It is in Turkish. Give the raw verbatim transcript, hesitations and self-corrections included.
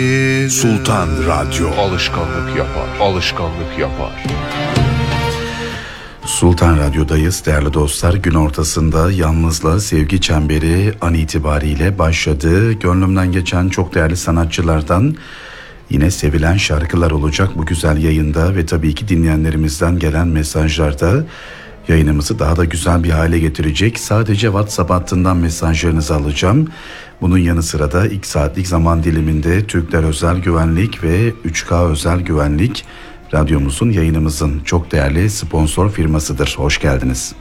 Sultan Radyo alışkanlık yapar, alışkanlık yapar. Sultan Radyo'dayız değerli dostlar. Gün ortasında Yalnızla Sevgi Çemberi an itibariyle başladı. Gönlümden geçen çok değerli sanatçılardan yine sevilen şarkılar olacak bu güzel yayında ve tabii ki dinleyenlerimizden gelen mesajlarda yayınımızı daha da güzel bir hale getirecek. Sadece WhatsApp hattından mesajlarınızı alacağım. Bunun yanı sıra da ilk saatlik zaman diliminde Türkler Özel Güvenlik ve üç K Özel Güvenlik radyomuzun, yayınımızın çok değerli sponsor firmasıdır. Hoş geldiniz.